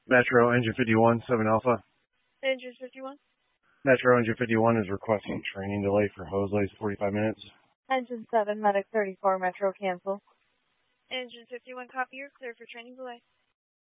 Metro Engine 51, 7 Alpha. Engine 51. Metro Engine 51 is requesting training delay for hose lays 45 minutes. Engine 7, Medic 34, Metro cancel. Engine 51, copy, you're clear for training delay.